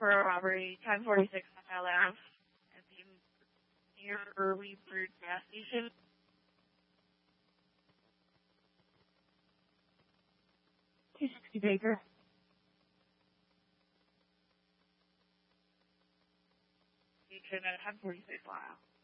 for a robbery, 1046 LF, at the near Early Bird gas station. $260 Baker. Station at 1046 Lyle.